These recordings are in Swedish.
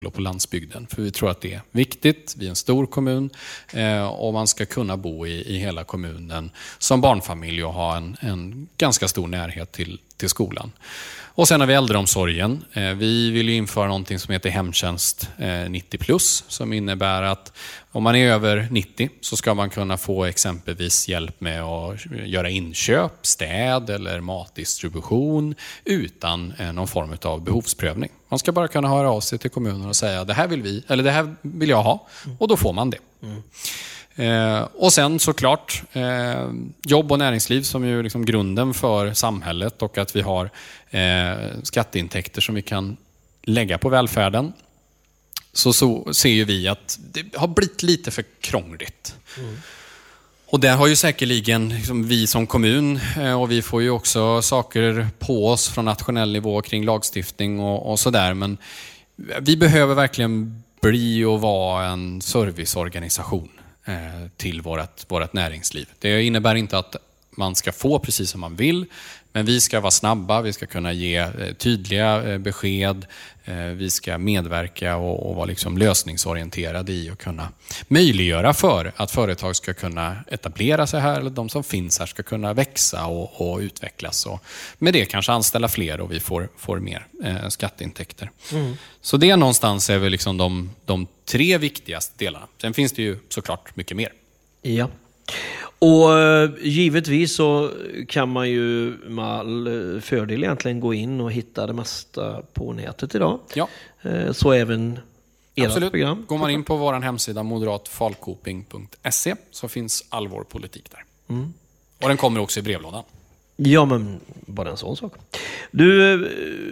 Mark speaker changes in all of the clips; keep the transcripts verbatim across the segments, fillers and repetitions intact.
Speaker 1: och på landsbygden. För vi tror att det är viktigt. Vi är en stor kommun eh, och man ska kunna bo i, i hela kommunen som barnfamilj och ha en, en ganska stor närhet till, till skolan. Och sen har vi äldreomsorgen. Eh, vi vill ju införa någonting som heter hemtjänst eh, nittio plus, som innebär att om man är över nittio så ska man kunna få exempelvis hjälp med att göra inköp, städ eller matdistribution utan eh, någon form av behovsprövning. Man ska bara kunna höra av sig till kommunen och säga det här vill vi, eller det här vill jag ha, och då får man det. Mm. Eh, och sen såklart eh, jobb och näringsliv som är ju liksom grunden för samhället, och att vi har eh, skatteintäkter som vi kan lägga på välfärden. Så, så ser ju vi att det har blivit lite för krångligt. Mm. Och där har ju säkerligen liksom, vi som kommun, eh, och vi får ju också saker på oss från nationell nivå kring lagstiftning och, och sådär, men vi behöver verkligen bli och vara en serviceorganisation till vårt, vårt näringsliv. Det innebär inte att man ska få precis som man vill, men vi ska vara snabba, vi ska kunna ge tydliga besked, vi ska medverka och, och vara liksom lösningsorienterade i att kunna möjliggöra för att företag ska kunna etablera sig här, eller de som finns här ska kunna växa och, och utvecklas, och med det kanske anställa fler och vi får, får mer eh, skatteintäkter. Mm. Så det någonstans är väl liksom de, de tre viktigaste delarna. Sen finns det ju såklart mycket mer.
Speaker 2: Ja. Och givetvis så kan man ju med all fördel egentligen gå in och hitta det mesta på nätet idag.
Speaker 1: Ja.
Speaker 2: Så även ert
Speaker 1: Absolut.
Speaker 2: Program.
Speaker 1: Går man in på vår hemsida moderat falkoping punkt se så finns all vår politik där. Mm. Och den kommer också i brevlådan.
Speaker 2: Ja, men bara en sån sak. Du,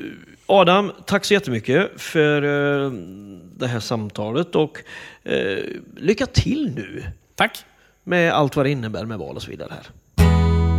Speaker 2: Adam, tack så jättemycket för det här samtalet, och lycka till nu.
Speaker 1: Tack.
Speaker 2: Med allt vad det innebär med val och så vidare här.